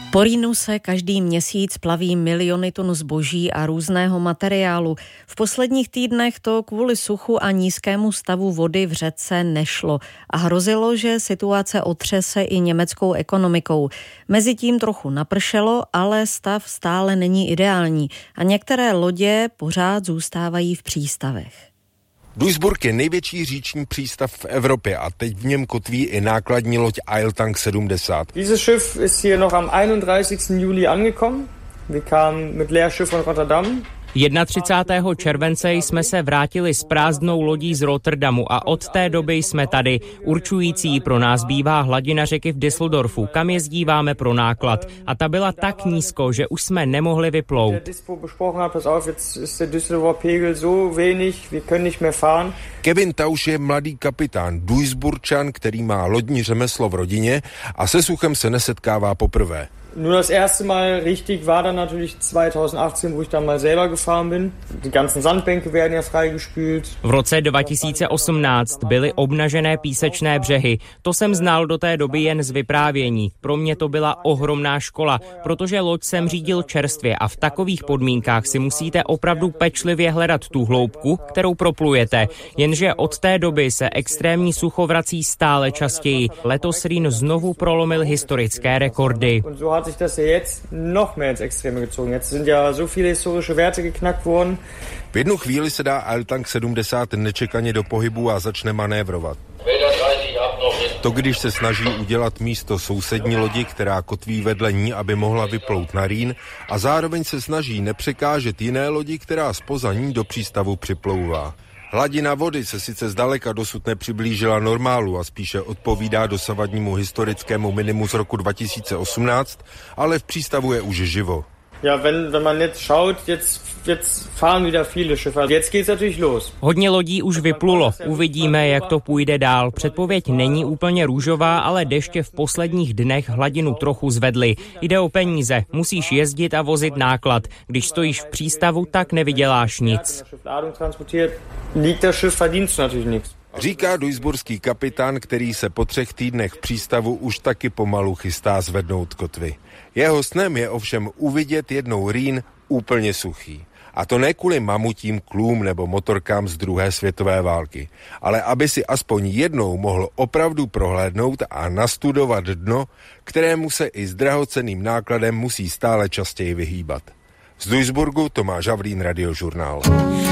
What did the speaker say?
Po Rýnu se každý měsíc plaví miliony tun zboží a různého materiálu. V posledních týdnech to kvůli suchu a nízkému stavu vody v řece nešlo a hrozilo, že situace otřese i německou ekonomikou. Mezitím trochu napršelo, ale stav stále není ideální a některé lodě pořád zůstávají v přístavech. Duisburg je největší říční přístav v Evropě a teď v něm kotví i nákladní loď Eiltank 70. Dieses Schiff ist hier noch am 31. Juli angekommen. Wir kamen mit Leerschiff von Rotterdam. 31. července jsme se vrátili s prázdnou lodí z Rotterdamu a od té doby jsme tady. Určující pro nás bývá hladina řeky v Düsseldorfu, kam jezdíváme pro náklad. A ta byla tak nízko, že už jsme nemohli vyplout. Kevin Tausch je mladý kapitán Duisburčan, který má lodní řemeslo v rodině a se suchem se nesetkává poprvé. Nur das erste Mal richtig war dann natürlich 2018, wo ich dann mal selber gefahren bin. Die ganzen Sandbänke werden ja freigespült. V roce 2018 byly obnažené písečné břehy. To jsem znal do té doby jen z vyprávění. Pro mě to byla ohromná škola, protože loď jsem řídil čerstvě a v takových podmínkách si musíte opravdu pečlivě hledat tu hloubku, kterou proplujete. Jenže od té doby se extrémní sucho vrací stále častěji. Letos Rýn znovu prolomil historické rekordy. Sich das ja jetzt noch mehr ins Extreme gezogen. Jetzt sind ja so viele historische Werte geknackt worden. V jednu chvíli se dá Eiltank 70 nečekaně do pohybu a začne manévrovat. To, když se snaží udělat místo sousední lodi, která kotví vedle ní, aby mohla vyplout na Rýn, a zároveň se snaží nepřekážet jiné lodi, která zpoza ní do přístavu připlouvá. Hladina vody se sice zdaleka dosud nepřiblížila normálu a spíše odpovídá dosavadnímu historickému minimu z roku 2018, ale v přístavu je už živo. Ja, wenn man jetzt schaut, jetzt fahren wieder viele Schiffe. Jetzt geht's natürlich los. Hodně lodí už vyplulo. Uvidíme, jak to půjde dál. Předpověď není úplně růžová, ale deště v posledních dnech hladinu trochu zvedly. Jde o peníze. Musíš jezdit a vozit náklad. Když stojíš v přístavu, tak nevyděláš nic. Říká duisburský kapitán, který se po 3 týdnech v přístavu už taky pomalu chystá zvednout kotvy. Jeho snem je ovšem uvidět jednou Rýn úplně suchý. A to ne kvůli mamutím klům nebo motorkám z druhé světové války, ale aby si aspoň jednou mohl opravdu prohlédnout a nastudovat dno, kterému se i s drahocenným nákladem musí stále častěji vyhýbat. Z Duisburgu Tomáš Havlín, Radiožurnál.